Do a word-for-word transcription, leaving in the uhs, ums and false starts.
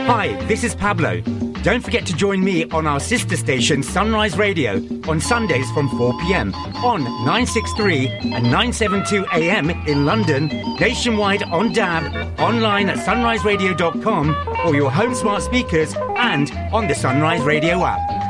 Hi, this is Pablo. Don't forget to join me on our sister station Sunrise Radio on Sundays from four p.m. on nine sixty-three and nine seventy-two A M in London, nationwide on D A B, online at sunrise radio dot com or your home smart speakers and on the Sunrise Radio app.